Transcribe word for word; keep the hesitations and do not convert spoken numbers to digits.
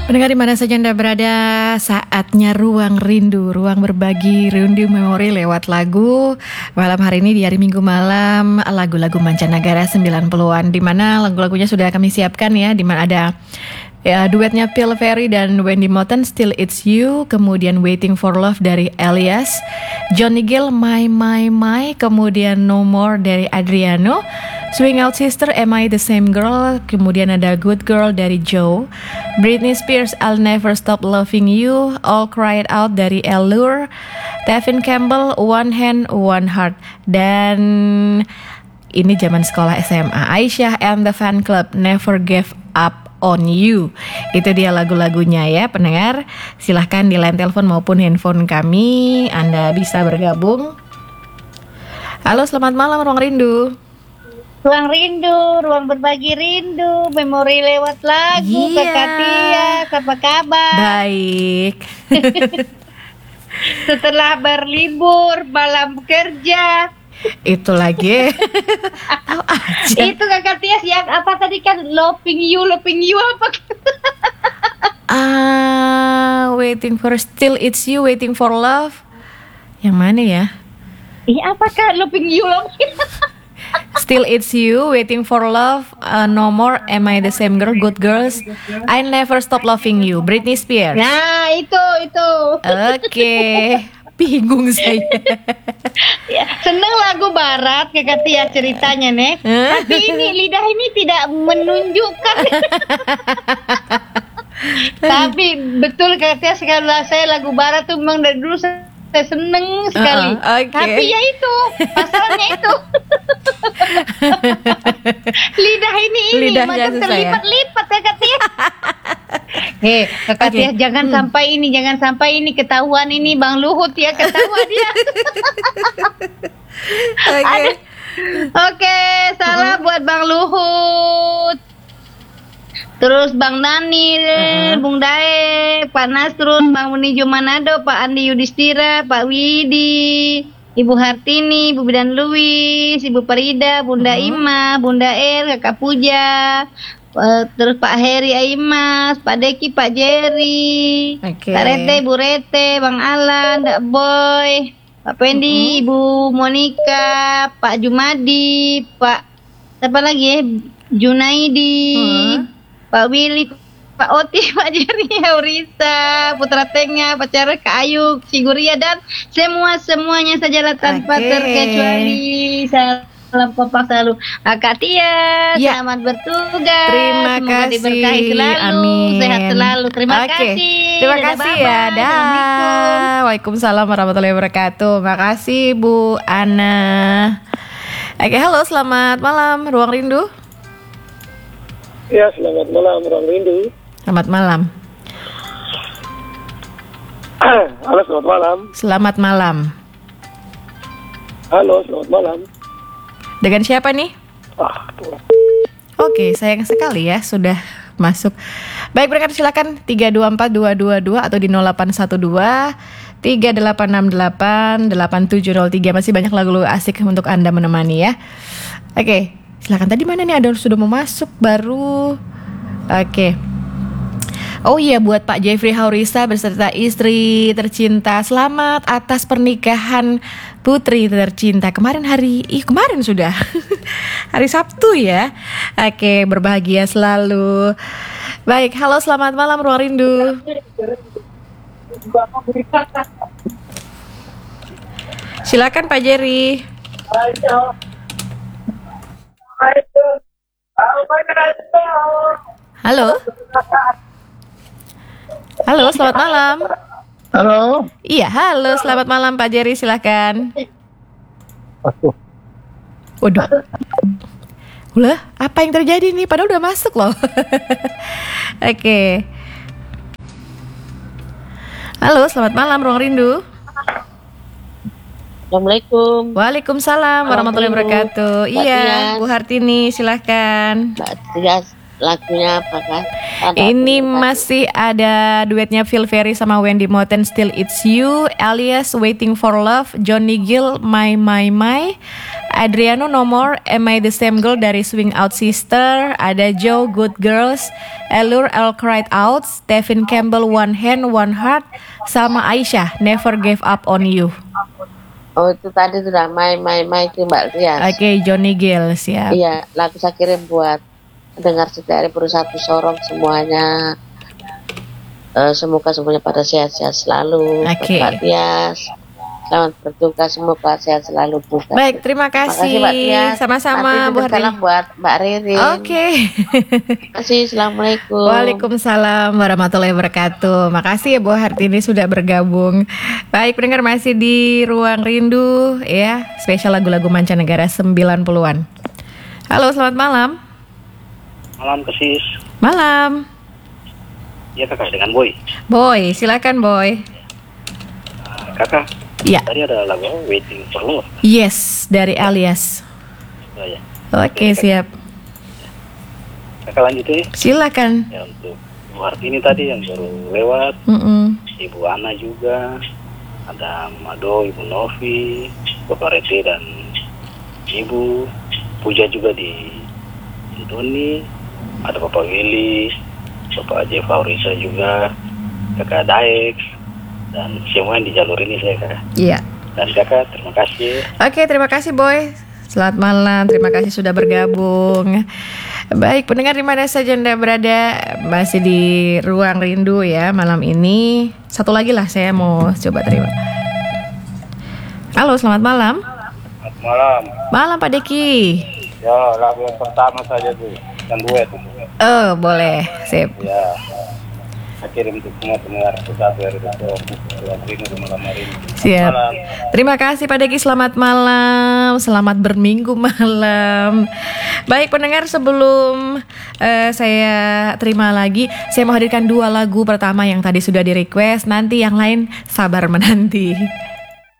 Pendengar di mana saja Anda berada, saatnya Ruang Rindu, ruang berbagi rindu memori lewat lagu. Malam hari ini di hari Minggu malam, lagu-lagu mancanegara sembilan puluhan, di mana lagu-lagunya sudah kami siapkan ya, di mana ada ya, duetnya Phil Ferry dan Wendy Moten, Still It's You, kemudian Waiting for Love dari Elias, Johnny Gill, My My My, kemudian No More dari Adriano, Swing Out Sister, Am I the Same Girl, kemudian ada Good Girl dari Joe, Britney Spears, I'll Never Stop Loving You, All Cried Out dari Allure, Tevin Campbell, One Hand, One Heart, dan ini zaman sekolah S M A, Aisyah and the Fan Club, Never Gave Up On You. Itu dia lagu-lagunya ya pendengar. Silahkan di line telepon maupun handphone kami Anda bisa bergabung. Halo, selamat malam Ruang Rindu. Ruang Rindu, ruang berbagi rindu, memori lewat lagu. Iya. Kakak Tias, apa kabar? Baik. Setelah berlibur, malam kerja. Itu lagi. Tahu aja. Itu Kakak Tias yang apa tadi kan, loving you, loving you apa? Ah, Waiting for Still It's You, Waiting for Love. Yang mana ya? Iya, apakah loving you, loving you? Still It's You, Waiting for Love, uh, No More, Am I the Same Girl, Good Girls, I Never Stop Loving You, Britney Spears. Nah, itu, itu. Oke, bingung saya. Ya, seneng lagu barat Kakak Tias ceritanya nih. Tapi ini lidah ini tidak menunjukkan. Tapi betul Kakak Tias, kalau saya lagu barat tuh memang dari dulu saya saya seneng sekali. Uh, okay. Tapi ya itu pasalnya itu. Lidah ini ini Lidahnya macam susah terlipat-lipat Kakak Tias. Hei, Kakak Okay. Tias, jangan Hmm. sampai ini, jangan sampai ini ketahuan ini Bang Luhut ya, ketahuan dia. Oke. Ada. Oke, salah buat Bang Luhut. Terus Bang Dani, Uh-uh. Bung Dae, Pak Nasrun, Bang Munijo Manado, Pak Andi Yudhistira, Pak Widi, Ibu Hartini, Ibu Bidan Luis, Ibu Parida, Bunda Uh-huh. Ima, Bunda Er, Kakak Puja, eh, terus Pak Heri Aimas, Pak Deki, Pak Jerry, Oke. Kak Rete, Bu Rete, Bang Alan, Dak Boy, Pak Pendi, Ibu Monika, Pak Jumadi, Pak siapa lagi ya? Junaidi, Hmm. Pak Willy, Pak Oti, Pak Jerry, Aurisa, Putra Tengah, Pak Cara, Kak Ayu, Siguria, dan semua-semuanya sajalah tanpa Oke. terkecuali. Salam kompak selalu. Kakak Tias, Ya. selamat bertugas. Terima Semoga kasih. diberkahi selalu, Amin. sehat selalu. Terima Oke. kasih. Terima Dadah, kasih bye-bye. ya. Dah. Assalamualaikum. Waalaikumsalam warahmatullahi wabarakatuh. Makasih Bu Ana. Oke, halo, selamat malam Ruang Rindu. Ya, selamat malam Ruang Rindu. Selamat malam. Halo, selamat malam. Selamat malam. Halo, selamat malam. Dengan siapa nih? Ah, tuh. Oke, sayang sekali ya sudah masuk. Baik, berangkat silakan tiga dua empat dua dua dua atau di nol delapan satu dua tiga delapan enam delapan delapan tujuh nol tiga. Masih banyak lagu-lagu asik untuk Anda menemani ya. Oke, silakan. Tadi mana nih, ada sudah mau masuk baru. Oke. Oh iya, buat Pak Jeffrey Haurisa beserta istri tercinta, selamat atas pernikahan putri tercinta. Kemarin hari, ih kemarin sudah hari Sabtu ya. Oke, berbahagia selalu. Baik, halo, selamat malam Ruang Rindu. Silakan Pak Jerry. Halo. Halo, selamat malam. Halo. Iya, halo, selamat malam Pak Jerry, silakan. Aduh. Waduh. Ulah, apa yang terjadi nih? Padahal udah masuk loh. Oke. Halo, selamat malam Ruang Rindu. Assalamualaikum Waalaikumsalam warahmatullahi wabarakatuh. Mbak Iya, Tias. Bu Hartini, silahkan. Mbak Tias. lagunya apa kan? Ada Ini aku lupa. masih ada duetnya Phil Ferry sama Wendy Moten, Still It's You, Alias Waiting for Love, Johnny Gill, My My My, Adriano No More, Am I the Same Girl dari Swing Out Sister, ada Joe, Good Girls, Allure, I'll Cry Out, Stephen Campbell, One Hand, One Heart, sama Aisyah, Never Gave Up on You. Oh itu tadi sudah My My My itu Mbak Rias. Oke, Johnny Gill, siap. Iya, lagu saya kirim buat dengar dari Bersatu Sorong semuanya. Eh, semoga semuanya pada sehat-sehat selalu. Oke. Mbak Tias, selamat bertugas, semoga sehat selalu juga. Baik, terima kasih. Mbak Tias. Sama-sama, Nanti Bu titip Harti. salam buat Mbak Ririn. Oke. Terima kasih, assalamualaikum. Waalaikumsalam warahmatullahi wabarakatuh. Makasih ya Bu Hartini sudah bergabung. Baik, pendengar masih di Ruang Rindu ya, spesial lagu-lagu mancanegara sembilan puluhan. Halo, selamat malam. Malam kesis. Malam. Ya kakak dengan Boy. Boy, silakan Boy. Kakak, Ya. tadi ada lagu Waiting for Love. Yes, dari Alias. Oh, ya. Oke, siap. Kakak lanjut ya. Silakan. Ya untuk Bu Hartini tadi yang baru lewat, Mm-mm. Ibu Ana juga, ada Mado, Ibu Novi, Bapak Rete dan Ibu Puja juga di Intoni, ada Bapak Willy, Bapak J. Faurisa juga, Kakak Daek, dan semua yang di jalur ini saya kakak. Iya. Dan kakak terima kasih. Oke, terima kasih Boy. Selamat malam, terima kasih sudah bergabung. Baik, pendengar di mana saja Anda berada, masih di Ruang Rindu ya malam ini. Satu lagi lah saya mau coba terima. Halo, selamat malam. Selamat malam. Malam Pak Deki. Ya lagu yang pertama saja tuh, yang duet. Oh, boleh. Sip. Ya. Saya kirim untuk semua pendengar kita dari Ruang Rindu malam hari ini. Siap. Malam. Terima kasih Pak Deki, selamat malam. Selamat berminggu malam. Baik pendengar, sebelum eh, saya terima lagi, saya mau hadirkan dua lagu pertama yang tadi sudah di request. Nanti yang lain sabar menanti.